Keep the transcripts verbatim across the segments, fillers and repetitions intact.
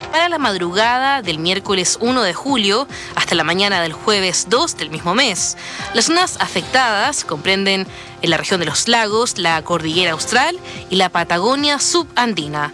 Para la madrugada del miércoles uno de julio hasta la mañana del jueves dos del mismo mes. Las zonas afectadas comprenden en la región de los lagos, la cordillera austral y la Patagonia subandina.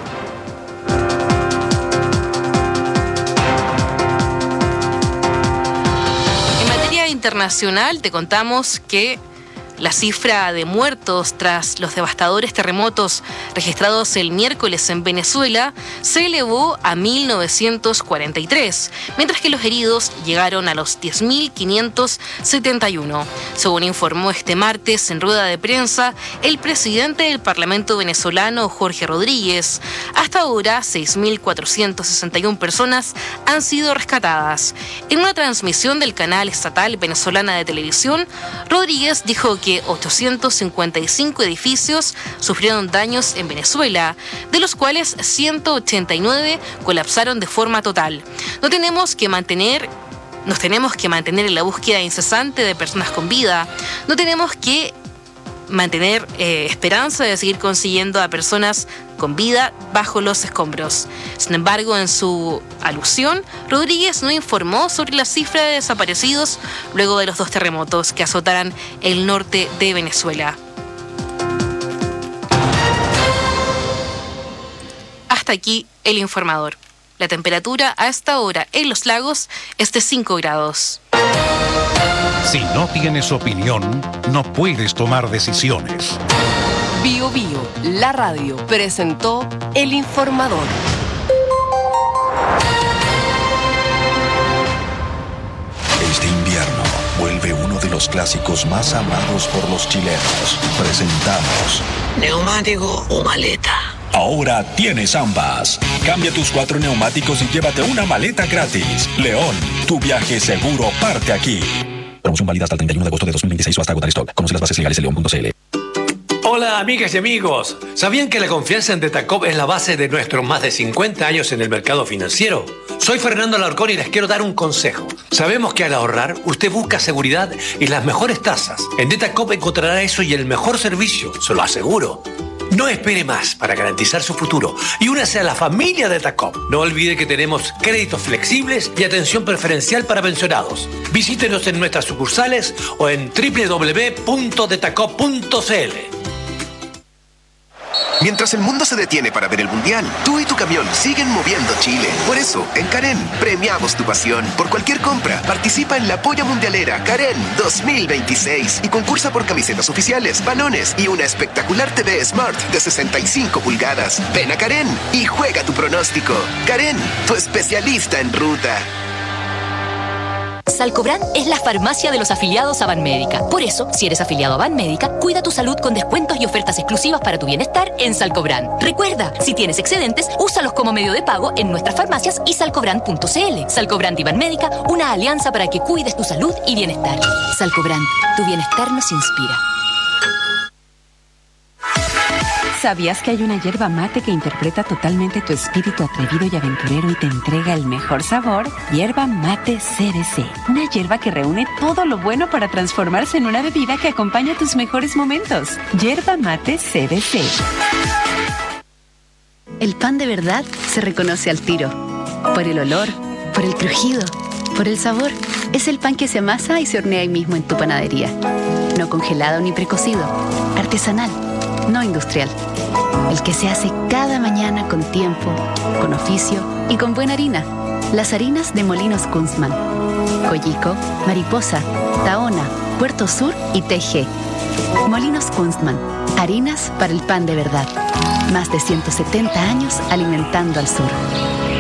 En materia internacional te contamos que la cifra de muertos tras los devastadores terremotos registrados el miércoles en Venezuela se elevó a mil novecientos cuarenta y tres, mientras que los heridos llegaron a los diez mil quinientos setenta y uno. Según informó este martes en rueda de prensa el presidente del Parlamento venezolano, Jorge Rodríguez, hasta ahora seis mil cuatrocientas sesenta y una personas han sido rescatadas. En una transmisión del canal estatal venezolana de televisión, Rodríguez dijo que ochocientos cincuenta y cinco edificios sufrieron daños en Venezuela, de los cuales ciento ochenta y nueve colapsaron de forma total. No tenemos que mantener Nos tenemos que mantener en la búsqueda incesante de personas con vida. No tenemos que mantener eh, esperanza de seguir consiguiendo a personas con vida bajo los escombros. Sin embargo, en su alusión, Rodríguez no informó sobre la cifra de desaparecidos luego de los dos terremotos que azotaran el norte de Venezuela. Hasta aquí el informador. La temperatura a esta hora en los lagos es de cinco grados. Si no tienes opinión, no puedes tomar decisiones. Bio Bio, la radio, presentó El Informador. Este invierno vuelve uno de los clásicos más amados por los chilenos. Presentamos ¿neumático o maleta? Ahora tienes ambas. Cambia tus cuatro neumáticos y llévate una maleta gratis. León, tu viaje seguro parte aquí. Promoción válida hasta el treinta y uno de agosto de dos mil veintiséis o hasta agotar stock. Conoce las bases legales en león punto c l. Hola amigas y amigos, ¿sabían que la confianza en Detacop es la base de nuestros más de cincuenta años en el mercado financiero? Soy Fernando Alarcón y les quiero dar un consejo. Sabemos que al ahorrar usted busca seguridad y las mejores tasas. En Detacop encontrará eso y el mejor servicio, se lo aseguro. No espere más para garantizar su futuro y únase a la familia de Detacop. No olvide que tenemos créditos flexibles y atención preferencial para pensionados. Visítenos en nuestras sucursales o en doble u doble u doble u punto detacop punto c l. Mientras el mundo se detiene para ver el Mundial, tú y tu camión siguen moviendo Chile. Por eso, en Carén, premiamos tu pasión. Por cualquier compra, participa en la Polla Mundialera Carén dos mil veintiséis y concursa por camisetas oficiales, balones y una espectacular T V Smart de sesenta y cinco pulgadas. Ven a Carén y juega tu pronóstico. Carén, tu especialista en ruta. Salcobran es la farmacia de los afiliados a Banmédica. Por eso, si eres afiliado a Banmédica, cuida tu salud con descuentos y ofertas exclusivas para tu bienestar en Salcobran. Recuerda, si tienes excedentes, úsalos como medio de pago en nuestras farmacias y salcobran punto c l. Salcobran y Banmédica, una alianza para que cuides tu salud y bienestar. Salcobran, tu bienestar nos inspira. ¿Sabías que hay una yerba mate que interpreta totalmente tu espíritu atrevido y aventurero y te entrega el mejor sabor? Yerba mate C B C. Una yerba que reúne todo lo bueno para transformarse en una bebida que acompaña tus mejores momentos. Yerba mate C B C. El pan de verdad se reconoce al tiro. Por el olor, por el crujido, por el sabor. Es el pan que se amasa y se hornea ahí mismo en tu panadería. No congelado ni precocido. Artesanal. No industrial. El que se hace cada mañana con tiempo, con oficio y con buena harina. Las harinas de Molinos Kunstmann. Coyico, Mariposa, Tahona, Puerto Sur y T G. Molinos Kunstmann. Harinas para el pan de verdad. Más de ciento setenta años alimentando al sur.